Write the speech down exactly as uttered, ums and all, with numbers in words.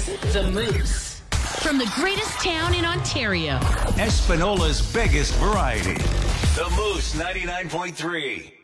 is The Moose. From the greatest town in Ontario. Espinola's biggest variety. The Moose ninety-nine point three.